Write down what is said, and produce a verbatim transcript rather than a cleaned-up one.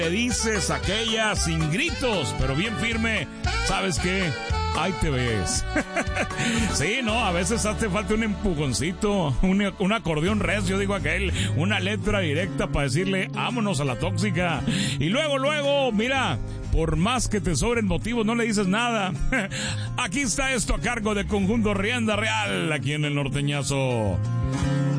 Le dices aquella sin gritos, pero bien firme. ¿Sabes qué? Ahí te ves. Sí, no, a veces hace falta un empujoncito, un, un acordeón recio, digo aquel, una letra directa para decirle, vámonos a la tóxica. Y luego, luego, mira, por más que te sobren motivos, no le dices nada. Aquí está esto a cargo de Conjunto Rienda Real, aquí en el Norteñazo.